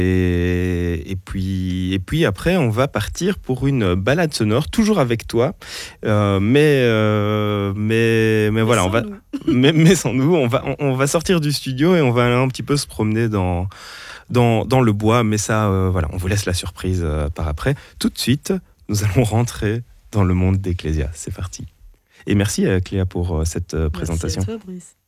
Et puis après, on va partir pour une balade sonore, toujours avec toi. Mais voilà, mais sans nous, on va sortir du studio et on va aller un petit peu se promener dans le bois. Mais ça, voilà, on vous laisse la surprise par après. Tout de suite, nous allons rentrer dans le monde d'Ecclésia. C'est parti. Et merci Cléa pour cette présentation. Merci à toi, Brice.